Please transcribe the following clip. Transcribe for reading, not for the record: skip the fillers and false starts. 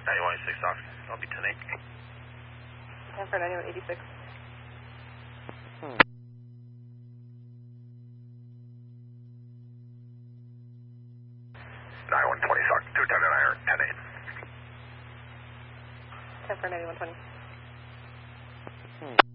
9186 off. I'll be 10-8. 10 for 9186. 9120 Sock, 210 and iron, 10-8. 10 for 9120.